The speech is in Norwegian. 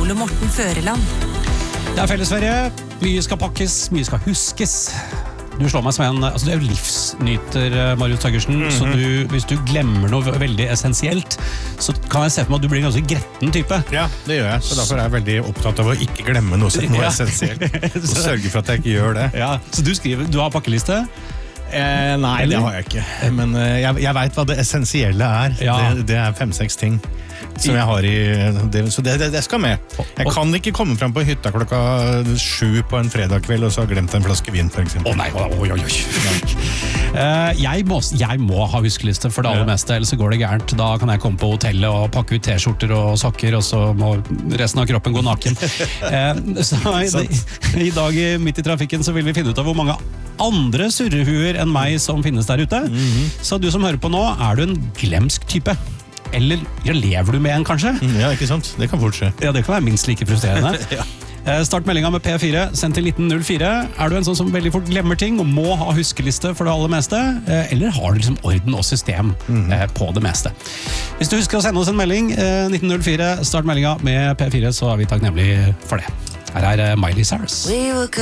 Ole Morten Føreland. Det fellesferie, mye skal pakkes, mye skal huskes. Du slår meg som altså du jo livsnyter, Marius Tøggersen, så hvis du glemmer noe veldig essensielt, så kan jeg se for meg at du blir en ganske gretten type. Ja, det gjør jeg, så derfor er jeg veldig opptatt av å ikke glemme noe essensielt, og sørge for at jeg ikke gjør det. Ja, så du har pakkeliste? Nei, det har jeg ikke, men jeg vet hva det essensielle er. Ja. Det er 5-6 ting som jeg har så det skal med. Jeg kan ikke komme frem på hytta klokka 7 på en fredag kveld og så har glemt en flaske vin, for eksempel. Nei, jeg må ha huskeliste for det aller meste, ellers så går det gærent. Da kan jeg komme på hotellet og pakke ut t-skjorter og sokker, og så må resten av kroppen gå naken. Så i dag midt i trafikken så vil vi finne ut av hvor mange andre surrehuer enn meg som finnes der ute. Så du som hører på nå, er du en glemsk type? Eller lever du med en, kanskje? Ja, ikke sant? Det kan fort skje. Ja, det kan være minst like frustrerende. Ja. Start meldinga med P4, send til 1904. Er du en sånn som veldig fort glemmer ting og må ha huskeliste for det aller meste? Eller har du liksom orden og system på det meste? Hvis du husker å sende oss en melding, 1904, start meldinga med P4, så er vi takknemlige for det. Her er Miley Cyrus.